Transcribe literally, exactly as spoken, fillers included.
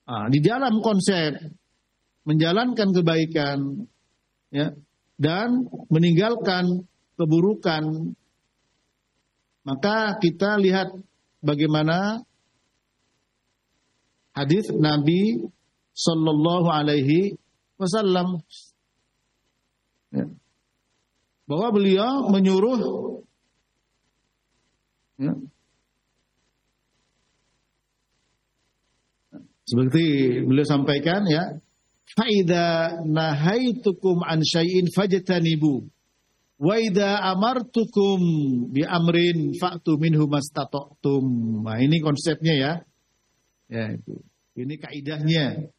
Nah, di dalam konsep menjalankan kebaikan, ya, dan meninggalkan keburukan, maka kita lihat bagaimana hadis Nabi Sallallahu Alaihi Wasallam, ya, bahwa beliau menyuruh, ya, seperti beliau sampaikan, ya, faida nahaitukum an syai'in fajtanibu wa idza amartukum bi amrin fa'tu minhu mastata'tum. Nah, ini konsepnya, ya. Ya, itu. Ini kaidahnya.